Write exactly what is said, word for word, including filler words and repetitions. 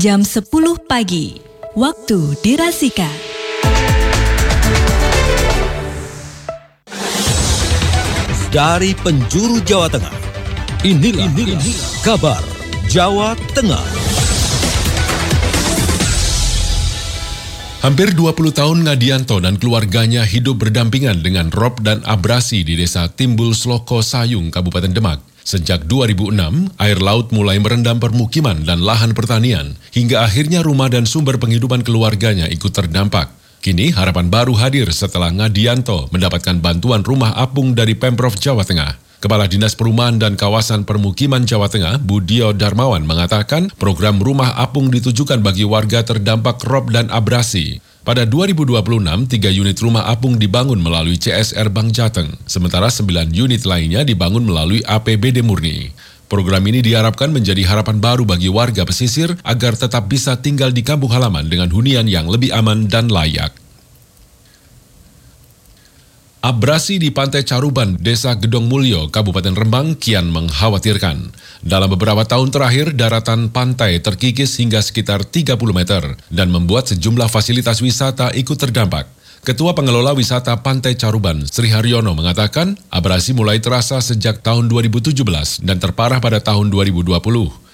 jam sepuluh pagi, waktu dirasika. Dari penjuru Jawa Tengah, inilah, inilah kabar Jawa Tengah. Hampir dua puluh tahun Ngadianto dan keluarganya hidup berdampingan dengan rob dan abrasi di desa Timbul Sloko Sayung, Kabupaten Demak. Sejak dua ribu enam, air laut mulai merendam permukiman dan lahan pertanian, hingga akhirnya rumah dan sumber penghidupan keluarganya ikut terdampak. Kini harapan baru hadir setelah Ngadianto mendapatkan bantuan rumah apung dari Pemprov Jawa Tengah. Kepala Dinas Perumahan dan Kawasan Permukiman Jawa Tengah, Budio Darmawan, mengatakan program rumah apung ditujukan bagi warga terdampak rob dan abrasi. Pada dua ribu dua puluh enam, tiga unit rumah apung dibangun melalui C S R Bank Jateng, sementara sembilan unit lainnya dibangun melalui A P B D murni. Program ini diharapkan menjadi harapan baru bagi warga pesisir agar tetap bisa tinggal di kampung halaman dengan hunian yang lebih aman dan layak. Abrasi di Pantai Caruban, Desa Gedong Mulyo, Kabupaten Rembang kian mengkhawatirkan. Dalam beberapa tahun terakhir, daratan pantai terkikis hingga sekitar tiga puluh meter dan membuat sejumlah fasilitas wisata ikut terdampak. Ketua Pengelola Wisata Pantai Caruban, Sri Haryono, mengatakan abrasi mulai terasa sejak tahun dua ribu tujuh belas dan terparah pada tahun dua ribu dua puluh.